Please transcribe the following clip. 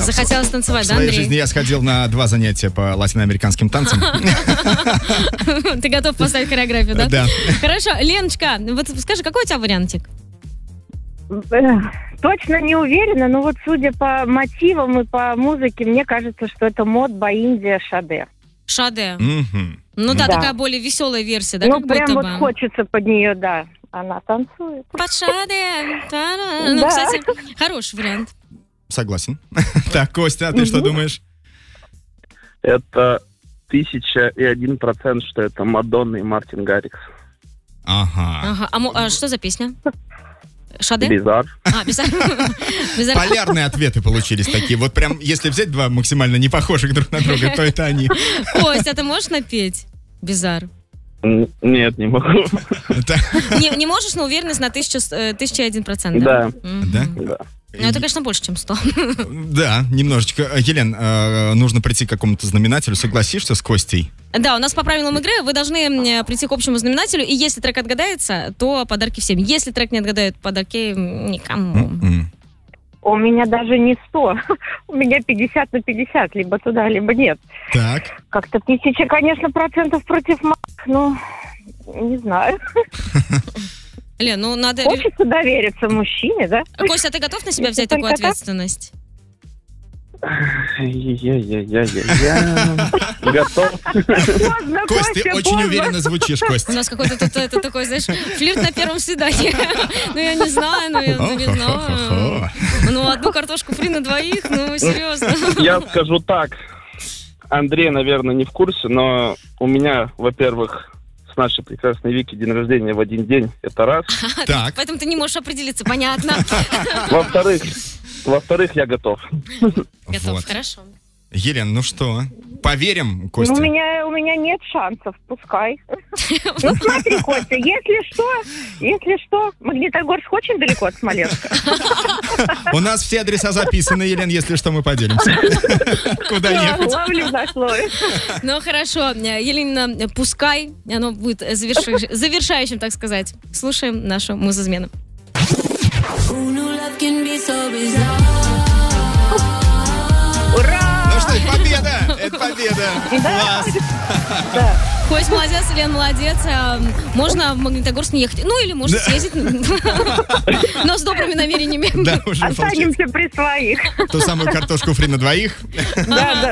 Захотелось танцевать, В да, своей Андрей? жизни я сходил на 2 занятия по латиноамериканским танцам. Ты готов поставить хореографию, да? Да. Хорошо, Леночка, вот скажи, какой у тебя вариантик? Точно не уверена, но вот судя по мотивам и по музыке, мне кажется, что это модба Индия Шаде. Шаде. Мгм. Ну да, Да. такая более веселая версия, да, Ну, как прям будто вот бы. хочется под нее, да. Она танцует. Под Шаде. Та-да. Ну, Да. кстати, хороший вариант. Согласен. Так, Костя, а ты что думаешь? Это 1001%, что это Мадонна и Мартин Гаррикс. Ага. Ага. А что за песня? Шаде? Бизар. Bizarre. Bizarre. Полярные ответы получились такие. Вот прям, если взять 2 максимально не похожих друг на друга, то это они. Костя, ты можешь напеть? Бизар. Нет, не могу. Это- Не можешь, но уверенность на 1001%, Да, Мгм. Да? да. Ну, это, конечно, больше, чем 100. Да, немножечко. Елен, нужно прийти к какому-то знаменателю. Согласишься с Костей? Да, у нас по правилам игры вы должны прийти к общему знаменателю, и если трек отгадается, то подарки всем. Если трек не отгадает, подарки никому. М-м. У меня даже не 100. У меня 50 на 50. Либо туда, либо нет. Так. Как-то 1000, конечно, процентов против ну, не знаю. Лен, ну надо... Хочется довериться мужчине, да? Костя, а ты готов на себя Если взять такую только так. ответственность? Я готов. Поздно, Кость, ты Костя, очень поздно. уверенно звучишь, Кость. У нас какой-то тут это такой, знаешь, флирт на первом свидании. Ну, я не знаю, не знаю. О-хо-хо-хо. Ну, одну картошку фри на двоих, ну, серьезно. Я скажу так. Андрей, наверное, не в курсе, но у меня, во-первых, с нашей прекрасной Вики день рождения в один день. Это раз. Так. Поэтому ты не можешь определиться, понятно. Во-вторых, я готов. Готов, Вот. хорошо. Елен, ну что, поверим, Ну, Костя? у меня нет шансов, пускай. Ну, смотри, Костя, если что, Магнитогорск очень далеко от Смоленска. У нас все адреса записаны, Елен, если что, мы поделимся. Куда ехать? Ловлю за слово. Ну, хорошо. Елена, пускай оно будет завершающим, так сказать. Слушаем нашу музызмену. Ура! Ну что, это победа! Это победа! Класс! Кость молодец, Лен молодец. Можно в Магнитогорск не ехать. Ну, или можно съездить. Но с добрыми намерениями. Да, уже получается. Останемся при своих. Ту самую картошку фри на двоих. Да.